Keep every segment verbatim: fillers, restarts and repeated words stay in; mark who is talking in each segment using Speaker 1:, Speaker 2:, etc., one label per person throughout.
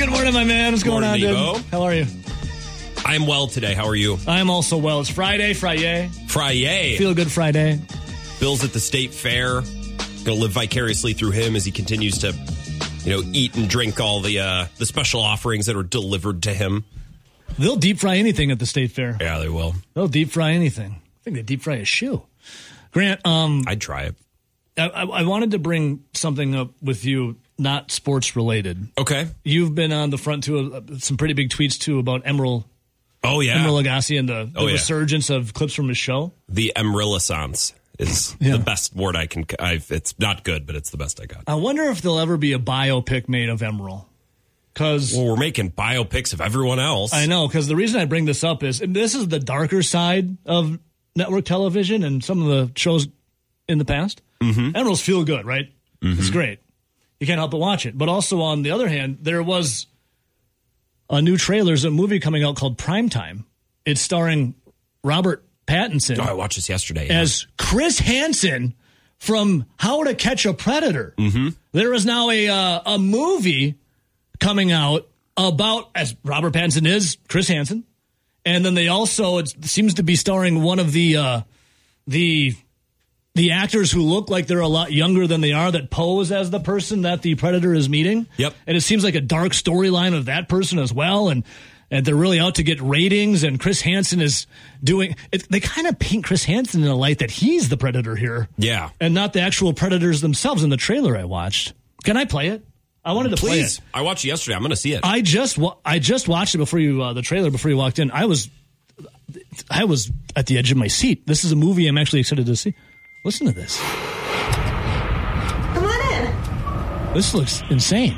Speaker 1: Good morning, my man. What's going
Speaker 2: Morning,
Speaker 1: on, dude? How are you?
Speaker 2: I'm well today. How are you?
Speaker 1: I'm also well. It's Friday, Friday.
Speaker 2: Friday.
Speaker 1: Feel good Friday.
Speaker 2: Bill's at the state fair. Going to live vicariously through him as he continues to, you know, eat and drink all the uh, the special offerings that are delivered to him.
Speaker 1: They'll deep fry anything at the state fair.
Speaker 2: Yeah, they will.
Speaker 1: They'll deep fry anything. I think they deep fry a shoe. Grant, um,
Speaker 2: I'd try it.
Speaker 1: I, I, I wanted to bring something up with you, not sports related.
Speaker 2: Okay.
Speaker 1: You've been on the front too of some pretty big tweets too about Emeril.
Speaker 2: Oh yeah,
Speaker 1: Emeril Lagasse and the, the
Speaker 2: oh, yeah.
Speaker 1: resurgence of clips from his show.
Speaker 2: The Emeril-essence is
Speaker 1: yeah.
Speaker 2: the best word I can. I've, it's not good, but it's the best I got.
Speaker 1: I wonder if there'll ever be a biopic made of Emeril. Because
Speaker 2: well, we're making biopics of everyone else.
Speaker 1: I know. Because the reason I bring this up is and this is the darker side of network television and some of the shows in the past.
Speaker 2: Mm-hmm.
Speaker 1: Emeril's feel good, right? Mm-hmm. It's great. You can't help but watch it. But also, on the other hand, there was a new trailer. There's a movie coming out called Primetime. It's starring Robert Pattinson.
Speaker 2: Oh, I watched this yesterday. Yeah.
Speaker 1: As Chris Hansen from How to Catch a Predator.
Speaker 2: Mm-hmm.
Speaker 1: There is now a uh, a movie coming out about, as Robert Pattinson is, Chris Hansen. And then they also, it seems to be starring one of the uh, the the actors who look like they're a lot younger than they are that pose as the person that the Predator is meeting.
Speaker 2: Yep.
Speaker 1: And it seems like a dark storyline of that person as well. And and they're really out to get ratings. And Chris Hansen is doing, it, they kind of paint Chris Hansen in a light that he's the Predator here.
Speaker 2: Yeah.
Speaker 1: And not the actual Predators themselves in the trailer I watched. Can I play it? I wanted to
Speaker 2: Please.
Speaker 1: play it.
Speaker 2: I watched it yesterday. I'm going to see it.
Speaker 1: I just wa- I just watched it before you uh, the trailer before you walked in. I was I was at the edge of my seat. This is a movie I'm actually excited to see. Listen to this.
Speaker 3: Come on in.
Speaker 1: This looks insane.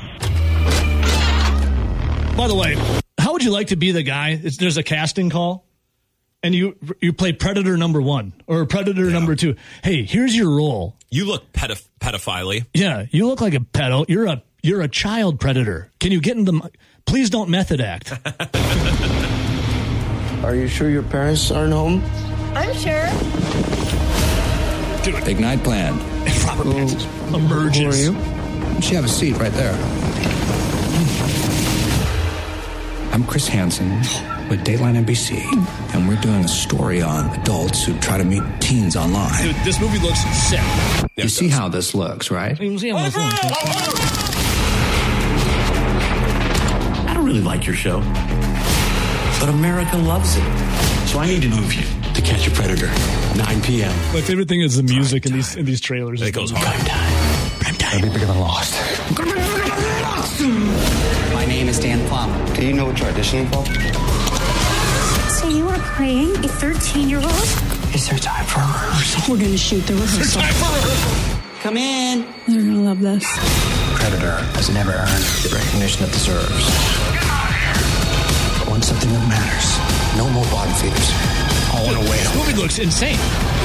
Speaker 1: By the way, how would you like to be the guy? It's, there's a casting call, and you you play Predator number one or Predator
Speaker 2: yeah.
Speaker 1: number two. Hey, here's your role.
Speaker 2: You look pedoph- pedophile.
Speaker 1: Yeah, you look like a pedo. You're a You're a child predator. Can you get in the... Please don't method act.
Speaker 4: Are you sure your parents aren't home?
Speaker 3: I'm sure.
Speaker 1: Dude.
Speaker 5: Big night planned.
Speaker 1: Robert Pattinson emerges.
Speaker 4: Who are you?
Speaker 5: You should have a seat right there. I'm Chris Hansen with Dateline N B C, and we're doing a story on adults who try to meet teens online.
Speaker 1: Dude, this movie looks sick.
Speaker 5: You see how this looks, right?
Speaker 1: You see how this looks.
Speaker 6: I don't really like your show, but America loves it. So I need to move you to Catch a Predator, nine p.m.
Speaker 1: My favorite thing is the music in these in these trailers.
Speaker 2: It goes hard.
Speaker 6: Prime time. Prime time.
Speaker 5: I'll be bigger than Lost.
Speaker 7: My name is Dan Plum.
Speaker 4: Do you know what you're auditioning for?
Speaker 3: So you are playing a thirteen-year-old?
Speaker 7: Is there time for a rehearsal?
Speaker 3: We're going to shoot the rehearsal.
Speaker 7: Come in.
Speaker 3: You're going to love this.
Speaker 5: Predator has never earned the recognition it deserves. But when something that matters, no more bottom feeders. All in a whale.
Speaker 1: This movie looks insane.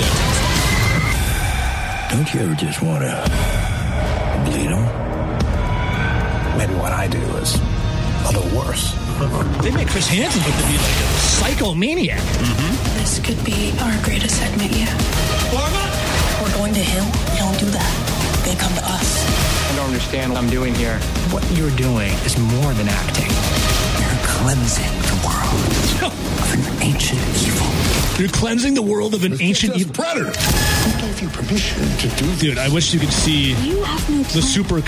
Speaker 6: Don't you ever just want to bleed them?
Speaker 5: Maybe what I do is a little worse.
Speaker 1: They make Chris Hansen look to be like a psychomaniac.
Speaker 2: Mm-hmm.
Speaker 3: This could be our greatest segment yet. We're going to him. We don't do that. They come to us.
Speaker 7: I don't understand what I'm doing here. What you're doing is more than acting. You're cleansing the world of an ancient evil.
Speaker 1: You're cleansing the world of an ancient evil.
Speaker 6: Predator. Who gave you permission to do this?
Speaker 1: Dude, I wish you could see
Speaker 3: You have no
Speaker 1: the
Speaker 3: time.
Speaker 1: super